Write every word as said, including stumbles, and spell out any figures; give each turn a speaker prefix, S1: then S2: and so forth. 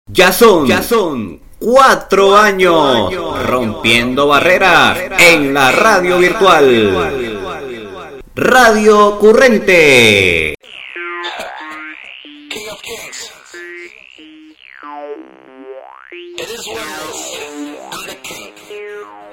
S1: Ya son, ya son cuatro años rompiendo barreras en la radio virtual. Radio Currente.